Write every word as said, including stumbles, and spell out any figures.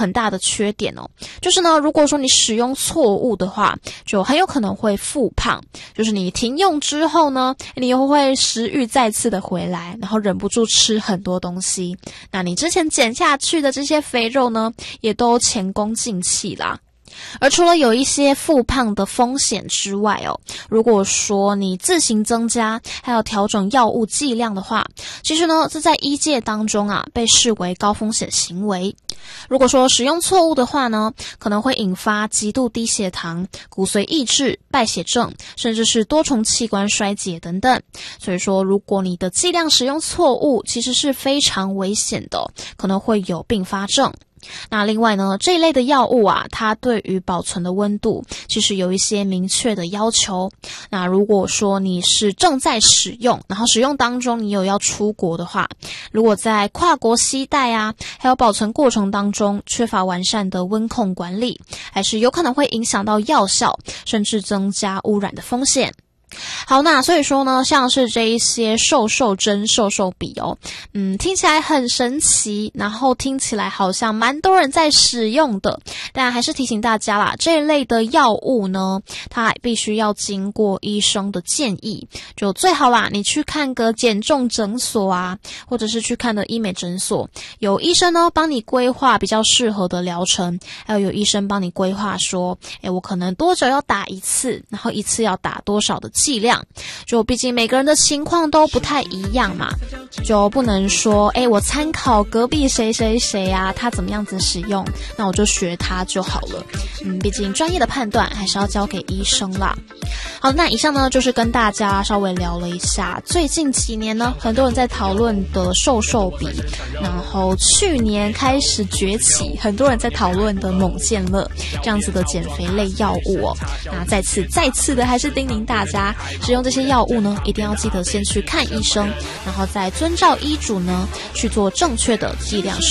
很大的缺点哦，就是呢，如果说你使用错误的话，就很有可能会复胖，就是你停用之后呢，你又会食欲再次的回来，然后忍不住吃很多东西，那你之前减下去的这些肥肉呢，也都前功尽弃啦。而除了有一些复胖的风险之外哦，如果说你自行增加还有调整药物剂量的话，其实呢这在医界当中啊被视为高风险行为。如果说使用错误的话呢，可能会引发极度低血糖、骨髓抑制、败血症，甚至是多重器官衰竭等等。所以说如果你的剂量使用错误，其实是非常危险的，可能会有并发症。那另外呢，这一类的药物啊，它对于保存的温度其实有一些明确的要求。那如果说你是正在使用，然后使用当中你有要出国的话，如果在跨国携带啊，还有保存过程当中缺乏完善的温控管理，还是有可能会影响到药效，甚至增加污染的风险。好，那所以说呢，像是这一些瘦瘦针、瘦瘦笔哦，嗯，听起来很神奇，然后听起来好像蛮多人在使用的，但还是提醒大家啦，这一类的药物呢，它必须要经过医生的建议，就最好啦，你去看个减重诊所啊，或者是去看的医美诊所，有医生呢帮你规划比较适合的疗程，还有有医生帮你规划说，诶，我可能多久要打一次，然后一次要打多少的剂量，就毕竟每个人的情况都不太一样嘛，就不能说诶我参考隔壁谁谁谁啊，他怎么样子使用，那我就学他就好了。嗯，毕竟专业的判断还是要交给医生啦。好，那以上呢就是跟大家稍微聊了一下最近几年呢很多人在讨论的瘦瘦笔，然后去年开始崛起很多人在讨论的猛健乐这样子的减肥类药物哦。那再次再次的还是叮咛大家，使用这些药物呢，一定要记得先去看医生，然后再遵照医嘱呢去做正确的剂量使